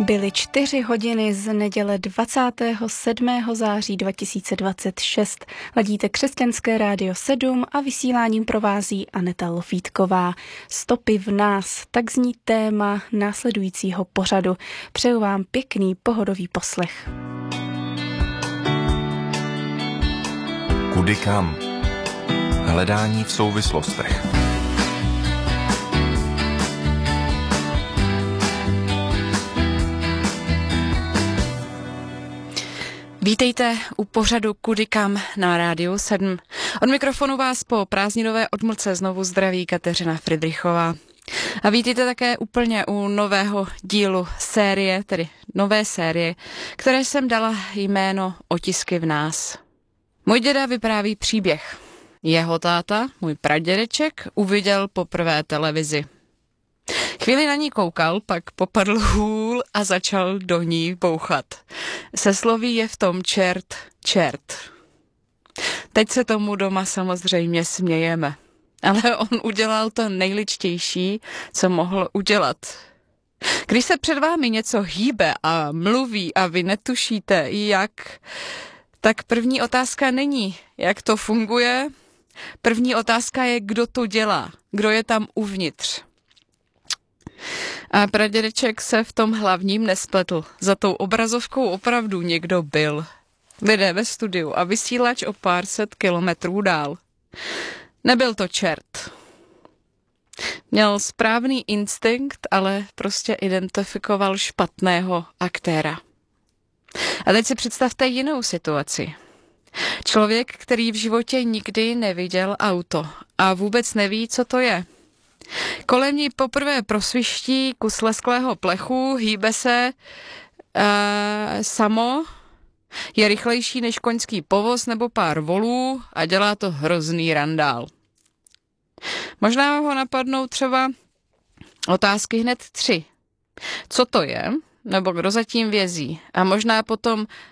Byly 4 hodiny z neděle 27. září 2026. Ladíte Křesťanské rádio 7 a vysíláním provází Aneta Lofítková. Stopy v nás, tak zní téma následujícího pořadu. Přeju vám pěkný pohodový poslech. Kudy kam? Hledání v souvislostech. Vítejte u pořadu Kudy kam na Rádiu 7. Od mikrofonu vás po prázdninové odmlce znovu zdraví Kateřina Fridrichová. A vítejte také úplně u nového dílu série, tedy nové série, které jsem dala jméno Otisky v nás. Můj děda vypráví příběh. Jeho táta, můj pradědeček, uviděl poprvé televizi. Chvíli na ní koukal, pak popadl hůl a začal do ní bouchat. Se sloví je v tom čert. Teď se tomu doma samozřejmě smějeme. Ale on udělal to nejličtější, co mohl udělat. Když se před vámi něco hýbe a mluví a vy netušíte jak, tak první otázka není, jak to funguje. První otázka je, kdo to dělá, kdo je tam uvnitř. A pradědeček se v tom hlavním nespletl. Za tou obrazovkou opravdu někdo byl. Lidé ve studiu a vysílač o pár set kilometrů dál. Nebyl to čert. Měl správný instinkt, ale prostě identifikoval špatného aktéra. A teď si představte jinou situaci. Člověk, který v životě nikdy neviděl auto a vůbec neví, co to je. Kolem ní poprvé prosviští kus lesklého plechu, hýbe se samo, je rychlejší než koňský povoz nebo pár volů a dělá to hrozný randál. Možná ho napadnou třeba otázky hned 3. Co to je? Nebo kdo zatím vězí? A možná potom